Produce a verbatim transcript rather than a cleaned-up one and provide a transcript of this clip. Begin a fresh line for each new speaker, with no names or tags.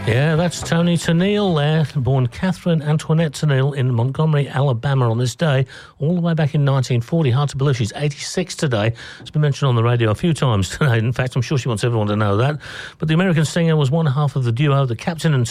Yeah, that's Toni Tennille there, born Catherine Antoinette Tennille in Montgomery, Alabama on this day, all the way back in nineteen forty. Hard to believe she's eighty-six today. It's been mentioned on the radio a few times today. In fact, I'm sure she wants everyone to know that. But the American singer was one half of the duo, the Captain and